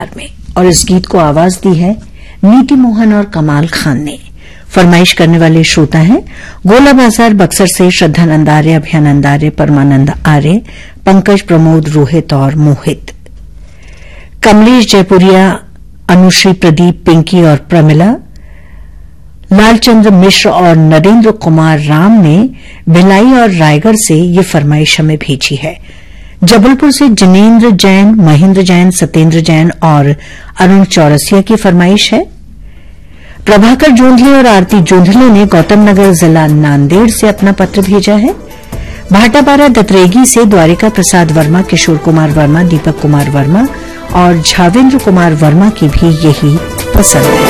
में और इस गीत को आवाज दी है नीति मोहन और कमाल खान ने। फरमाइश करने वाले श्रोता हैं गोला बाजार बक्सर से श्रद्धानंद आर्य, अभयानंद आर्य, परमानंद आर्य, पंकज, प्रमोद, रोहित और मोहित। कमलेश जयपुरिया, अनुश्री, प्रदीप, पिंकी और प्रमिला, लालचंद्र मिश्र और नरेंद्र कुमार राम ने भिलाई और रायगढ़ से ये फरमाइश हमें भेजी है। जबलपुर से जिनेन्द्र जैन, महेंद्र जैन, सत्येंद्र जैन और अरुण चौरसिया की फरमाइश है। प्रभाकर जोंधले और आरती जोंधले ने गौतम नगर जिला नांदेड़ से अपना पत्र भेजा है। भाटापारा दतरेगी से द्वारिका प्रसाद वर्मा, किशोर कुमार वर्मा, दीपक कुमार वर्मा और झावेंद्र कुमार वर्मा की भी यही पसंद है।